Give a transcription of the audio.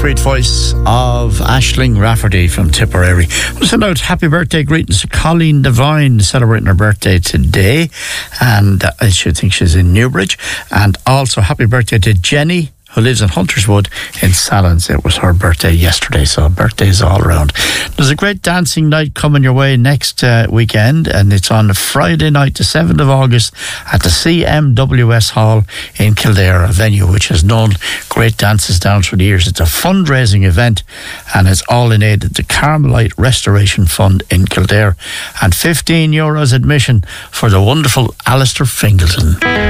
sweet voice of Aisling Rafferty from Tipperary. We'll send out happy birthday greetings to Colleen Devine, celebrating her birthday today, and I should think she's in Newbridge. And also happy birthday to Jenny, who lives in Hunterswood in Sallins. It was her birthday yesterday, so birthdays all around. There's a great dancing night coming your way next weekend, and it's on Friday night, the 7th of August, at the CMWS Hall in Kildare, a venue which has known great dances down through the years. It's a fundraising event, and it's all in aid of the Carmelite Restoration Fund in Kildare, and €15 admission for the wonderful Alistair Fingleton.